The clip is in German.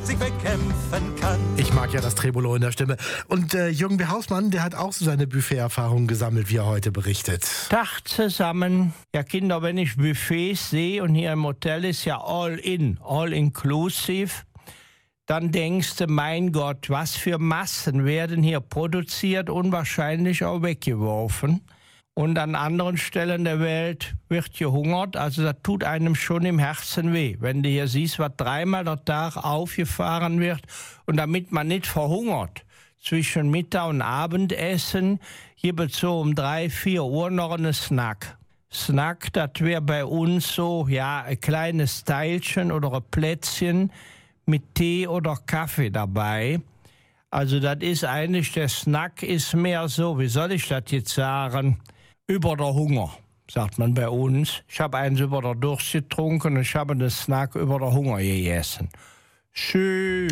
sich bekämpfen kann. Ich mag ja das Tremolo in der Stimme. Und Jürgen B. Hausmann, der hat auch so seine Buffet-Erfahrungen gesammelt, wie er heute berichtet. Tag zusammen. Ja, Kinder, wenn ich Buffets sehe und hier im Hotel ist ja all inclusive, dann denkst du, mein Gott, was für Massen werden hier produziert und wahrscheinlich auch weggeworfen. Und an anderen Stellen der Welt wird gehungert. Also das tut einem schon im Herzen weh. Wenn du hier siehst, was dreimal der Tag aufgefahren wird. Und damit man nicht verhungert, zwischen Mittag- und Abendessen gibt es so um 3, 4 Uhr noch einen Snack. Snack, das wäre bei uns so, ja, ein kleines Teilchen oder ein Plätzchen mit Tee oder Kaffee dabei. Also das ist eigentlich, der Snack ist mehr so, wie soll ich das jetzt sagen, über der Hunger, sagt man bei uns. Ich habe eins über der Durst getrunken und ich habe einen Snack über der Hunger gegessen. Schön.